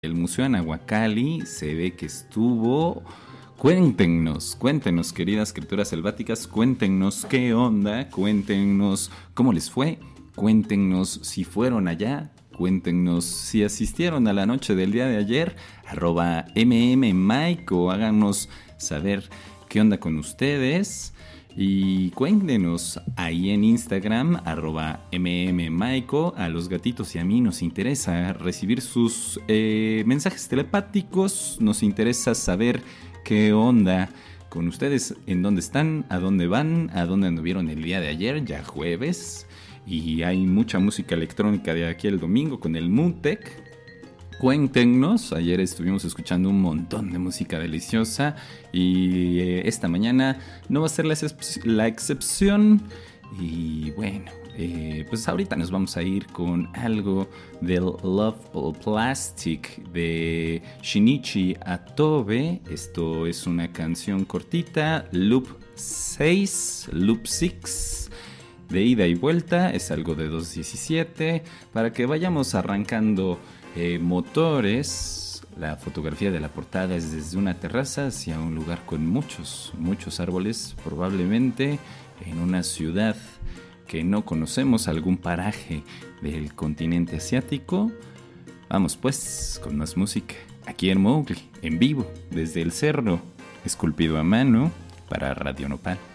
El Museo Anahuacalli se ve que estuvo. Cuéntenos, queridas criaturas selváticas, cuéntenos qué onda, cuéntenos cómo les fue, cuéntenos si fueron allá, cuéntenos si asistieron a la noche del día de ayer, @mmmike, o háganos saber qué onda con ustedes. Y cuéntenos ahí en Instagram, @mmmaico. A los gatitos y a mí nos interesa recibir sus mensajes telepáticos. Nos interesa saber qué onda con ustedes, en dónde están, a dónde van, a dónde anduvieron el día de ayer, ya jueves. Y hay mucha música electrónica de aquí al domingo con el Moodtech. Cuéntenos, ayer estuvimos escuchando un montón de música deliciosa y esta mañana no va a ser la excepción. Y bueno, pues ahorita nos vamos a ir con algo del Love Plastic de Shinichi Atobe. Esto es una canción cortita, Loop 6, de ida y vuelta, es algo de 2:17, para que vayamos arrancando motores. La fotografía de la portada es desde una terraza hacia un lugar con muchos árboles, probablemente en una ciudad que no conocemos, algún paraje del continente asiático. Vamos pues con más música, aquí en Mowgli, en vivo, desde el cerro, esculpido a mano para Radio Nopal.